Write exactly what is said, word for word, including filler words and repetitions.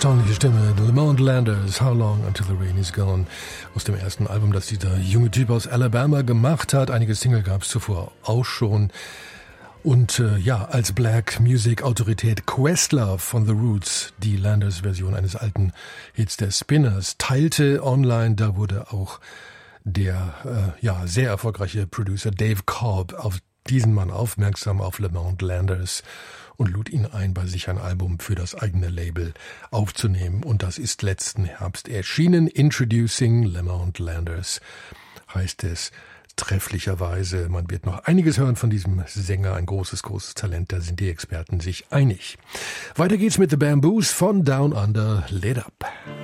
erstaunliche Stimme. Lamont Landers, How Long Until the Rain Is Gone. Aus dem ersten Album, das dieser junge Typ aus Alabama gemacht hat. Einige Single gab es zuvor auch schon. Und äh, ja, als Black Music Autorität Questlove von The Roots die Landers-Version eines alten Hits der Spinners teilte online. Da wurde auch der äh, ja sehr erfolgreiche Producer Dave Cobb auf diesen Mann aufmerksam, auf Lamont Landers, und lud ihn ein, bei sich ein Album für das eigene Label aufzunehmen. Und das ist letzten Herbst erschienen. Introducing Lamont Landers heißt es trefflicherweise. Man wird noch einiges hören von diesem Sänger. Ein großes, großes Talent. Da sind die Experten sich einig. Weiter geht's mit The Bamboos von Down Under, Lit Up.